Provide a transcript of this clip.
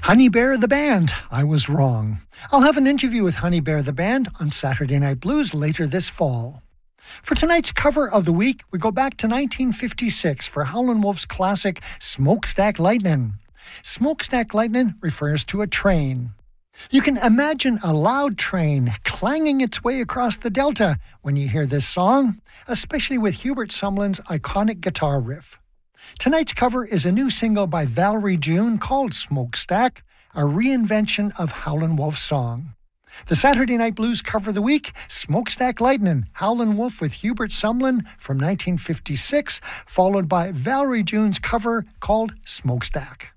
Honey Bear the Band, I was wrong. I'll have an interview with Honey Bear the Band on Saturday Night Blues later this fall. For tonight's cover of the week, we go back to 1956 for Howlin' Wolf's classic Smokestack Lightnin'. Smokestack Lightnin' refers to a train. You can imagine a loud train clanging its way across the Delta when you hear this song, especially with Hubert Sumlin's iconic guitar riff. Tonight's cover is a new single by Valerie June called Smokestack, a reinvention of Howlin' Wolf's song. The Saturday Night Blues cover of the week, Smokestack Lightnin', Howlin' Wolf with Hubert Sumlin from 1956, followed by Valerie June's cover called Smokestack.